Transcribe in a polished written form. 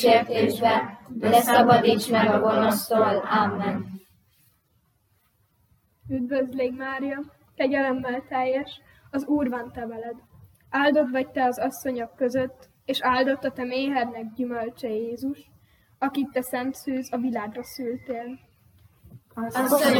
kísértésbe, de szabadíts meg a gonosztól. Amen. Üdvözlégy, Mária, kegyelemmel teljes, az Úr van te veled. Áldott vagy te az asszonyok között, és áldott a te méhednek gyümölcse Jézus, akit te szent szűz a világra szültél. Asszonyom,